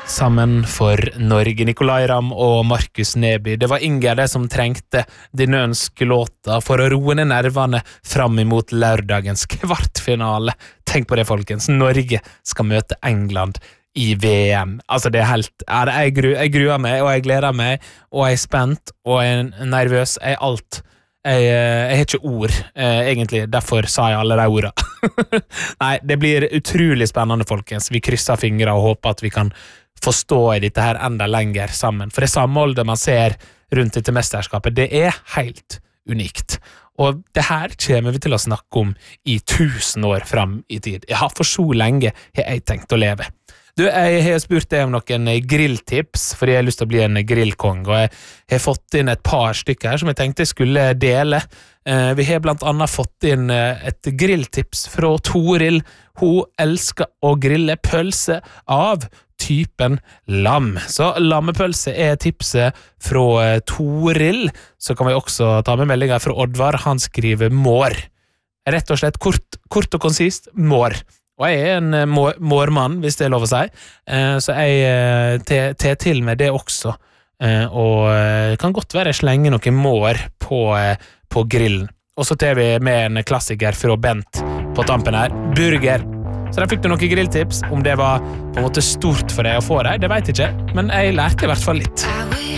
sammen for Norge. Nicolai Ramm og Markus Neby. Det var Inger det som trengte denne ønskelåta for å roe ned nervene fram imot lørdagens kvartfinale. Tenk på det, folkens. Norge skal møte England i VM. Altså, det helt... Jeg gruer meg, og jeg gleder meg, og jeg spent, og jeg nervøs. Jeg alt. Jeg har ikke ord, egentlig. Derfor sa jeg alle de ordene. Nei, det blir utrolig spennende, folkens. Vi krysser fingre og håper at vi kan forstå i dette her enda lenger sammen. For det samholdet man ser rundt dette mesterskapet, det helt unikt. Og det her kommer vi til å snakke om i 1000 år fram i tid. Ja, for så lenge har jeg tenkt å leve. Du, jeg har spurt deg om noen grilltips, fordi jeg har lyst til å bli en grillkong, og jeg har fått inn et par stykker her som jeg tenkte jeg skulle dele. Vi har blant annet fått inn et grilltips fra Toril. Hun elsker å grille pølse av typen lam. Så lammepølse tipset fra Toril. Så kan vi også ta med meldinger fra Oddvar. Han skriver mår. Rett og slett kort og konsist, mår. Og jeg en mårmann, hvis det lov å si. Så jeg tar til med det også. Og kan godt være jeg slenger noen mår på grillen. Og så tar vi med en klassiker fra Bent på tampen her. Burger. Så der fikk du noen grilltips. Om det var på en måte stort for deg å få deg, det vet jeg ikke. Men jeg lærte i hvert fall litt.